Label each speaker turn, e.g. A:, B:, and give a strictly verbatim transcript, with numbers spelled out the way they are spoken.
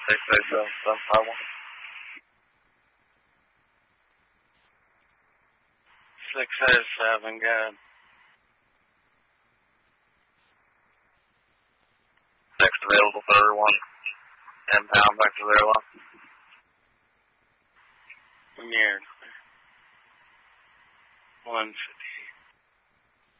A: six eight seven seven five one.
B: six eight seven, good.
A: Next available thirty-one. Inbound back to zero one.
B: Weird. one